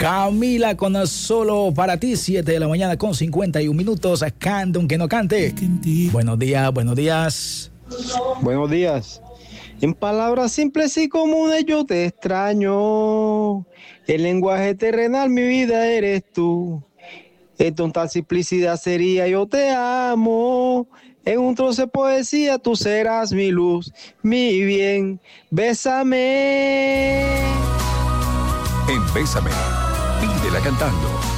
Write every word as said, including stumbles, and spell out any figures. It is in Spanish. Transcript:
Camila con Solo para ti, siete de la mañana con cincuenta y un minutos. Cante aunque no cante. Buenos días, buenos días. Buenos días. En palabras simples y comunes yo te extraño. El lenguaje terrenal, mi vida eres tú. En tonta simplicidad sería yo te amo. En un trozo de poesía tú serás mi luz, mi bien. Bésame. En Bésame, pídela cantando.